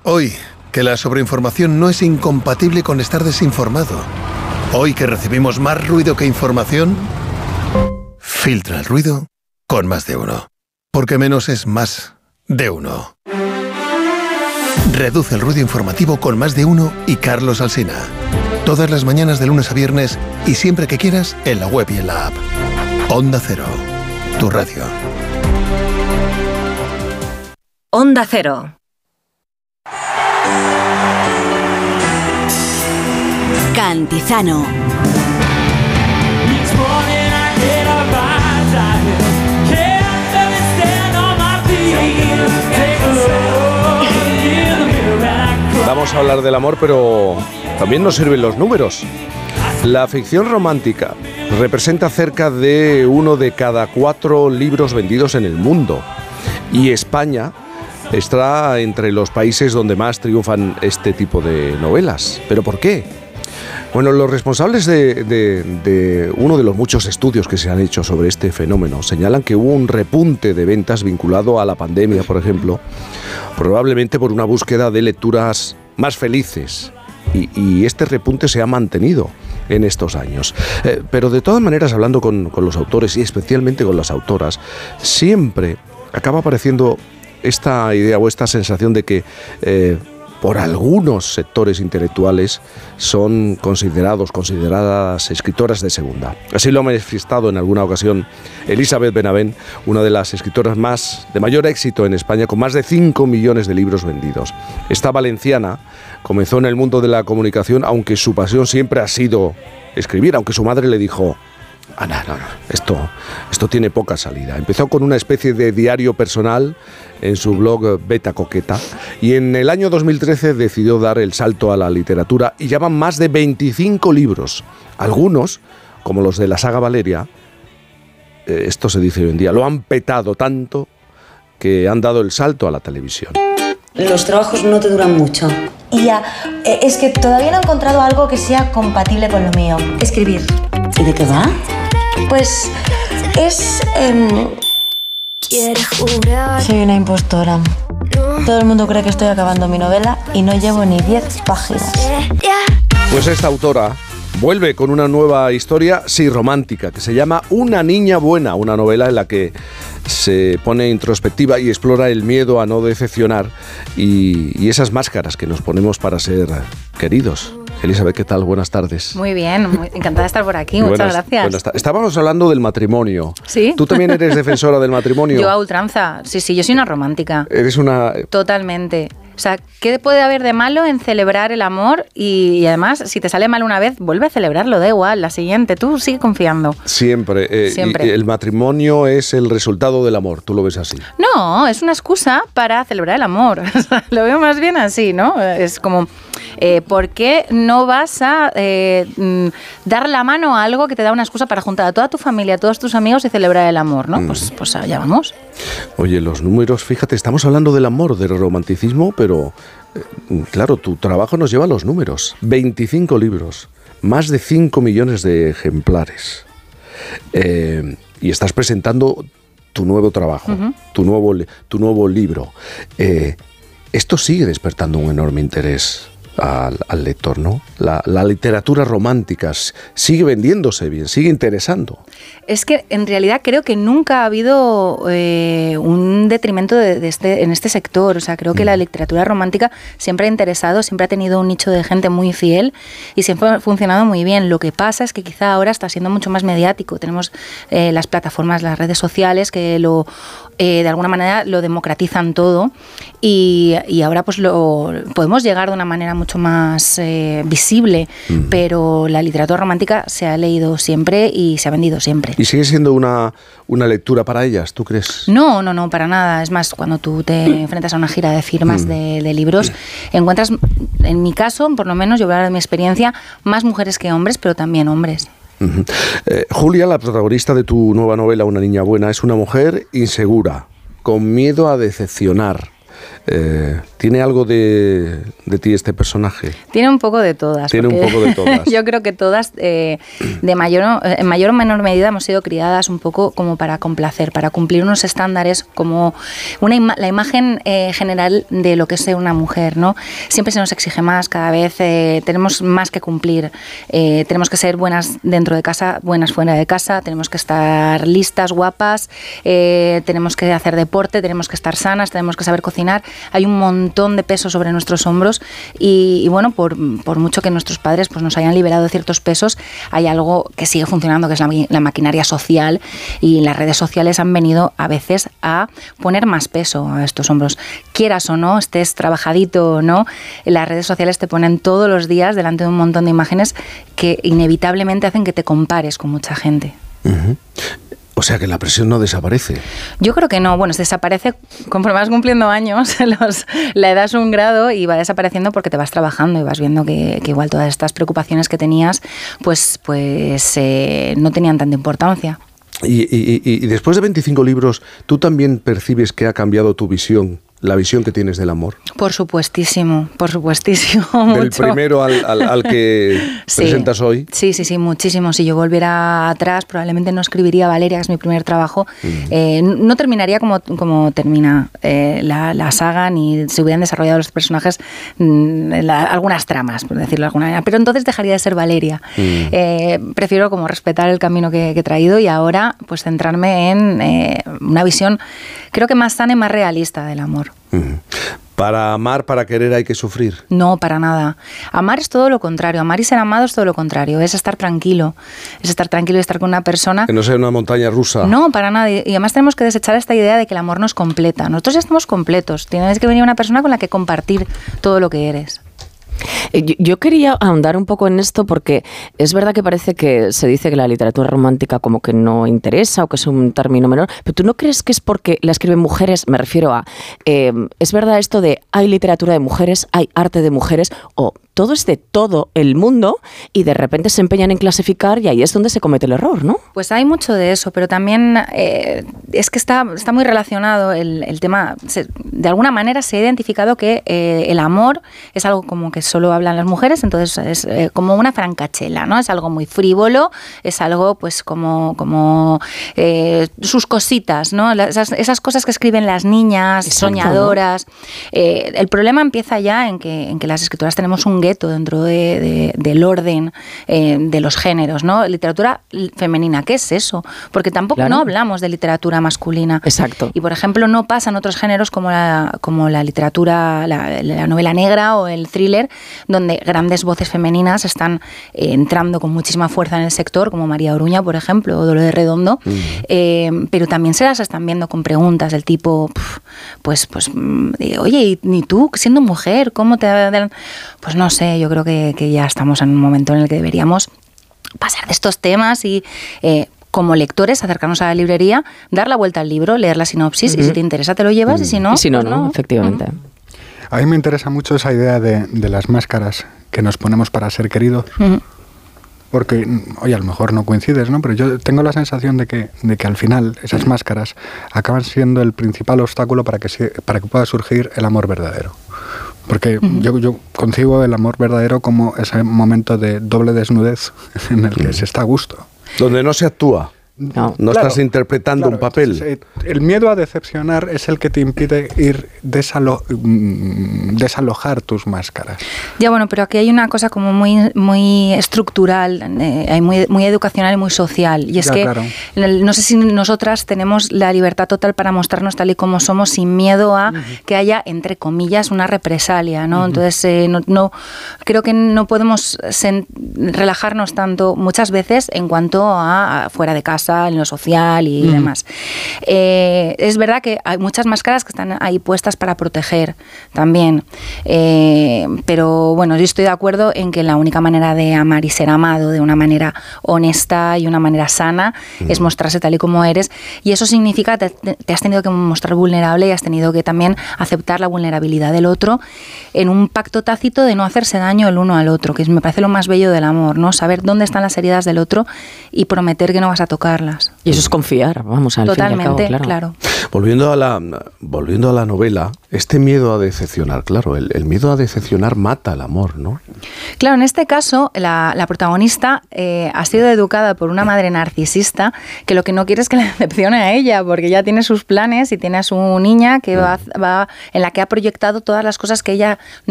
Hoy, que la sobreinformación no es incompatible con estar desinformado. Hoy que recibimos más ruido que información, filtra el ruido con Más de Uno. Porque menos es más de uno. Reduce el ruido informativo con Más de Uno y Carlos Alsina. Todas las mañanas de lunes a viernes y siempre que quieras en la web y en la app. Onda Cero, tu radio. Onda Cero. Cantizano. Vamos a hablar del amor, pero también nos sirven los números. La ficción romántica representa cerca de 1 de cada 4 libros vendidos en el mundo. Y España está entre los países donde más triunfan este tipo de novelas. ¿Pero por qué? Bueno, los responsables de uno de los muchos estudios que se han hecho sobre este fenómeno señalan que hubo un repunte de ventas vinculado a la pandemia, por ejemplo, probablemente por una búsqueda de lecturas más felices. Y este repunte se ha mantenido en estos años. Pero de todas maneras, hablando con los autores y especialmente con las autoras, siempre acaba apareciendo esta idea o esta sensación de que por algunos sectores intelectuales son consideradas escritoras de segunda. Así lo ha manifestado en alguna ocasión Elizabeth Benavent, una de las escritoras de mayor éxito en España, con más de 5 millones de libros vendidos. Esta valenciana comenzó en el mundo de la comunicación, aunque su pasión siempre ha sido escribir, aunque su madre le dijo: Ana, no, esto tiene poca salida. Empezó con una especie de diario personal en su blog Beta Coqueta y en el año 2013 decidió dar el salto a la literatura y ya van más de 25 libros. Algunos, como los de la saga Valeria, esto se dice hoy en día, lo han petado tanto que han dado el salto a la televisión. Los trabajos no te duran mucho. Y ya, es que todavía no he encontrado algo que sea compatible con lo mío. Escribir. ¿Y de qué va? Pues es... Soy una impostora. Todo el mundo cree que estoy acabando mi novela y no llevo ni 10 páginas. Pues esta autora vuelve con una nueva historia, sí, romántica, que se llama Una niña buena, una novela en la que se pone introspectiva y explora el miedo a no decepcionar y esas máscaras que nos ponemos para ser queridos. Elizabeth, ¿qué tal? Buenas tardes. Muy bien, encantada de estar por aquí, muchas gracias. Estábamos hablando del matrimonio. ¿Sí? ¿Tú también eres defensora del matrimonio? Yo a ultranza, sí, yo soy una romántica. Eres una... Totalmente. O sea, ¿qué puede haber de malo en celebrar el amor? Y además, si te sale mal una vez, vuelve a celebrarlo, da igual, la siguiente, tú sigue confiando. Siempre. Siempre. Y el matrimonio es el resultado del amor, tú lo ves así. No, es una excusa para celebrar el amor. Lo veo más bien así, ¿no? Es como, ¿por qué no vas a dar la mano a algo que te da una excusa para juntar a toda tu familia, a todos tus amigos y celebrar el amor, ¿no? Pues allá vamos. Oye, los números, fíjate, estamos hablando del amor, del romanticismo, pero claro, tu trabajo nos lleva a los números. 25 libros, más de 5 millones de ejemplares. Y estás presentando tu nuevo trabajo, tu nuevo libro. Esto sigue despertando un enorme interés al lector, ¿no? La literatura romántica sigue vendiéndose bien, sigue interesando. Es que en realidad creo que nunca ha habido un detrimento en este sector. O sea, creo que la literatura romántica siempre ha interesado, siempre ha tenido un nicho de gente muy fiel y siempre ha funcionado muy bien. Lo que pasa es que quizá ahora está siendo mucho más mediático. Tenemos las plataformas, las redes sociales que de alguna manera lo democratizan todo y ahora pues podemos llegar de una manera mucho más visible, pero la literatura romántica se ha leído siempre y se ha vendido siempre. ¿Y sigue siendo una lectura para ellas, tú crees? No, para nada. Es más, cuando tú te enfrentas a una gira de firmas de libros, encuentras, en mi caso, por lo menos, yo voy a hablar de mi experiencia, más mujeres que hombres, pero también hombres. Julia, la protagonista de tu nueva novela Una niña buena, es una mujer insegura, con miedo a decepcionar. ¿Tiene algo de ti este personaje? Tiene un poco de todas. Tiene un poco de todas. Yo creo que todas, en mayor o menor medida, hemos sido criadas un poco como para complacer, para cumplir unos estándares, como la imagen general de lo que es ser una mujer, ¿no? Siempre se nos exige más, cada vez tenemos más que cumplir. Tenemos que ser buenas dentro de casa, buenas fuera de casa, tenemos que estar listas, guapas, tenemos que hacer deporte, tenemos que estar sanas, tenemos que saber cocinar. Hay un montón de peso sobre nuestros hombros y bueno, por mucho que nuestros padres pues nos hayan liberado de ciertos pesos, hay algo que sigue funcionando, que es la maquinaria social, y las redes sociales han venido a veces a poner más peso a estos hombros. Quieras o no, estés trabajadito o no, las redes sociales te ponen todos los días delante de un montón de imágenes que inevitablemente hacen que te compares con mucha gente. Uh-huh. O sea que la presión no desaparece. Yo creo que no. Bueno, desaparece conforme vas cumpliendo años. La edad es un grado y va desapareciendo porque te vas trabajando y vas viendo que igual todas estas preocupaciones que tenías pues no tenían tanta importancia. Y después de 25 libros, ¿tú también percibes que ha cambiado tu visión? La visión que tienes del amor. Por supuestísimo. Del Mucho. Primero al que sí, presentas hoy. Sí, muchísimo. Si yo volviera atrás, probablemente no escribiría Valeria, que es mi primer trabajo. No terminaría como termina la saga, ni se hubieran desarrollado los personajes, algunas tramas, por decirlo de alguna manera. Pero entonces dejaría de ser Valeria. Prefiero como respetar el camino que he traído y ahora pues centrarme en una visión, creo que más sana y más realista del amor. Para amar, para querer hay que sufrir. No, para nada. Amar es todo lo contrario. Amar y ser amado es todo lo contrario. Es estar tranquilo. Es estar tranquilo y estar con una persona. Que no sea una montaña rusa. No, para nada. Y además tenemos que desechar esta idea de que el amor nos completa. Nosotros ya estamos completos. Tienes que venir una persona con la que compartir todo lo que eres. Yo quería ahondar un poco en esto porque es verdad que parece que se dice que la literatura romántica como que no interesa o que es un término menor, pero ¿tú no crees que es porque la escriben mujeres? Me refiero a, ¿es verdad esto de hay literatura de mujeres, hay arte de mujeres o todo es de todo el mundo y de repente se empeñan en clasificar y ahí es donde se comete el error, ¿no? Pues hay mucho de eso, pero también es que está muy relacionado el tema. De alguna manera se ha identificado que el amor es algo como que solo hablan las mujeres, entonces es como una francachela, ¿no? Es algo muy frívolo, es algo pues como sus cositas, ¿no? Esas cosas que escriben las niñas, exacto, soñadoras. ¿No? El problema empieza ya en que las escritoras tenemos un gueto dentro del orden de los géneros, ¿no? Literatura femenina, ¿qué es eso? Porque tampoco claro, no hablamos de literatura masculina. Exacto. Y por ejemplo no pasa en otros géneros como la literatura, la novela negra o el thriller, donde grandes voces femeninas están entrando con muchísima fuerza en el sector, como María Oruña, por ejemplo, o Dolores Redondo, pero también se las están viendo con preguntas del tipo, oye, ¿y tú, siendo mujer, cómo te...? Pues no sé, yo creo que ya estamos en un momento en el que deberíamos pasar de estos temas y... como lectores, acercarnos a la librería, dar la vuelta al libro, leer la sinopsis, y si te interesa te lo llevas, y si no... Y si no, pues no, efectivamente. A mí me interesa mucho esa idea de las máscaras que nos ponemos para ser queridos, porque, oye, a lo mejor no coincides, ¿no? Pero yo tengo la sensación de que al final esas máscaras acaban siendo el principal obstáculo para que pueda surgir el amor verdadero. Porque yo concibo el amor verdadero como ese momento de doble desnudez en el que se está a gusto. Donde no se actúa. No claro, estás interpretando un papel. El miedo a decepcionar es el que te impide ir desalojar tus máscaras. Ya, bueno, pero aquí hay una cosa como muy estructural, muy educacional y muy social. Y es ya, que claro, no sé si nosotras tenemos la libertad total para mostrarnos tal y como somos sin miedo a que haya, entre comillas, una represalia, ¿no? Entonces, no creo que no podemos relajarnos tanto muchas veces en cuanto a fuera de casa, en lo social y demás. Es verdad que hay muchas máscaras que están ahí puestas para proteger también, pero bueno, yo estoy de acuerdo en que la única manera de amar y ser amado de una manera honesta y una manera sana es mostrarse tal y como eres, y eso significa que te has tenido que mostrar vulnerable y has tenido que también aceptar la vulnerabilidad del otro en un pacto tácito de no hacerse daño el uno al otro, que me parece lo más bello del amor, ¿no? Saber dónde están las heridas del otro y prometer que no vas a tocar juzgarlas. Y eso es confiar, vamos, al Totalmente, fin y al cabo, claro. Volviendo a la novela, este miedo a decepcionar, claro, el miedo a decepcionar mata el amor, ¿no? Claro, en este caso, la protagonista ha sido educada por una madre narcisista que lo que no quiere es que la decepcione a ella, porque ya tiene sus planes y tiene a su niña que va en la que ha proyectado todas las cosas que ella